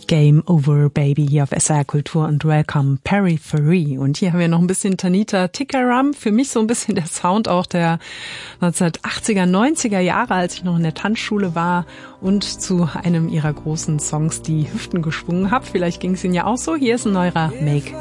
Game Over Baby hier auf SR Kultur und Welcome Periphery. Und hier haben wir noch ein bisschen Tanita Tikaram. Für mich so ein bisschen der Sound auch der 1980er, 90er Jahre, als ich noch in der Tanzschule war und zu einem ihrer großen Songs die Hüften geschwungen habe. Vielleicht ging es Ihnen ja auch so. Hier ist ein neuer Make